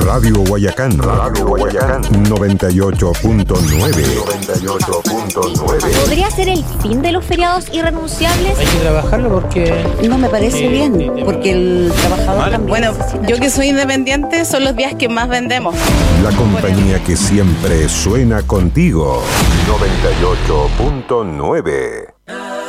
Radio Guayacán. Radio Guayacán. 98.9. ¿Podría ser el fin de los feriados irrenunciables? Hay que trabajarlo porque... No me parece bien, porque el trabajador también... Bueno, yo que soy independiente, son los días que más vendemos. La compañía que siempre suena contigo. 98.9.